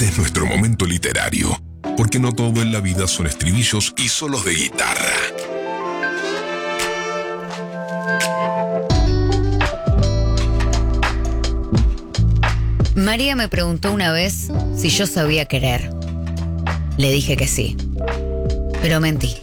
Este es nuestro momento literario, porque no todo en la vida son estribillos y solos de guitarra. María me preguntó una vez si yo sabía querer. Le dije que sí, pero mentí.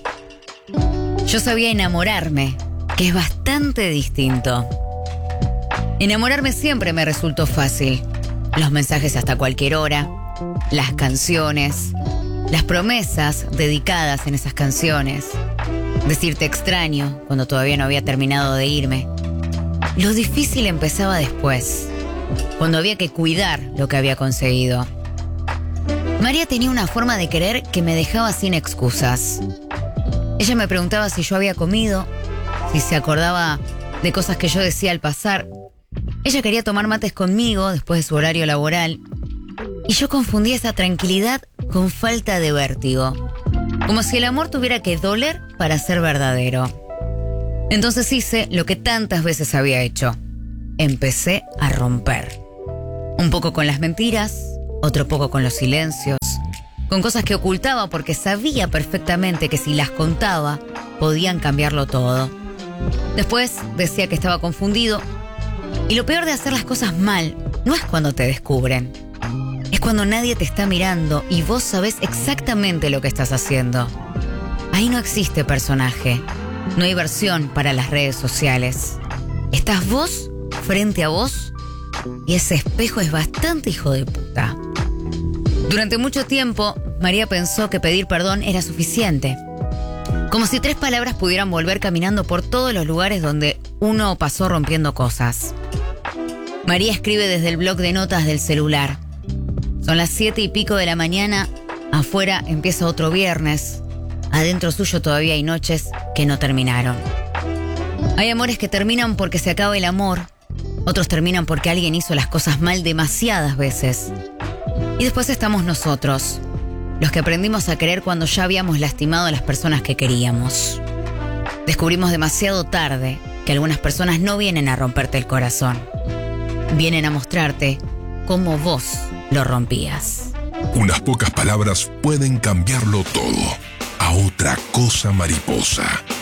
Yo sabía enamorarme, que es bastante distinto. Enamorarme siempre me resultó fácil. Los mensajes hasta cualquier hora, las canciones, las promesas dedicadas en esas canciones, decirte extraño cuando todavía no había terminado de irme. Lo difícil empezaba después, cuando había que cuidar lo que había conseguido. María tenía una forma de querer que me dejaba sin excusas. Ella me preguntaba si yo había comido, si se acordaba de cosas que yo decía al pasar. Ella quería tomar mates conmigo después de su horario laboral. Y yo confundía esa tranquilidad con falta de vértigo. Como si el amor tuviera que doler para ser verdadero. Entonces hice lo que tantas veces había hecho. Empecé a romper. Un poco con las mentiras, otro poco con los silencios, con cosas que ocultaba porque sabía perfectamente que si las contaba, podían cambiarlo todo. Después decía que estaba confundido. Y lo peor de hacer las cosas mal no es cuando te descubren. Es cuando nadie te está mirando y vos sabés exactamente lo que estás haciendo. Ahí no existe personaje. No hay versión para las redes sociales. Estás vos frente a vos y ese espejo es bastante hijo de puta. Durante mucho tiempo, María pensó que pedir perdón era suficiente. Como si 3 palabras pudieran volver caminando por todos los lugares donde uno pasó rompiendo cosas. María escribe desde el bloc de notas del celular. Son las 7 y pico de la mañana, afuera empieza otro viernes. Adentro suyo todavía hay noches que no terminaron. Hay amores que terminan porque se acaba el amor. Otros terminan porque alguien hizo las cosas mal demasiadas veces. Y después estamos nosotros, los que aprendimos a querer cuando ya habíamos lastimado a las personas que queríamos. Descubrimos demasiado tarde que algunas personas no vienen a romperte el corazón. Vienen a mostrarte cómo vos lo rompías. Unas pocas palabras pueden cambiarlo todo. A otra cosa, mariposa.